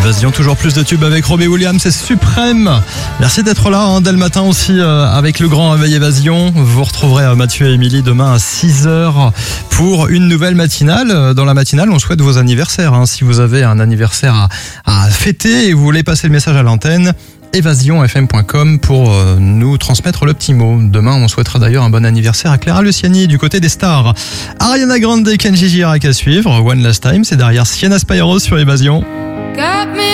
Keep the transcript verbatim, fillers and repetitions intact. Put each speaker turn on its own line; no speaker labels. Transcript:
Évasion, toujours plus de tubes avec Robbie Williams, c'est suprême. Merci d'être là, hein, dès le matin aussi euh, avec le grand réveil Évasion. Vous retrouverez euh, Mathieu et Émilie demain à six heures pour une nouvelle matinale. Dans la matinale, on souhaite vos anniversaires. Hein. Si vous avez un anniversaire à, à fêter et vous voulez passer le message à l'antenne, évasion f m point com pour euh, nous transmettre le petit mot. Demain, on souhaitera d'ailleurs un bon anniversaire à Clara Luciani du côté des stars. Ariana Grande et Kenji Girac à suivre. One Last Time, c'est derrière Sienna Spyro sur Évasion.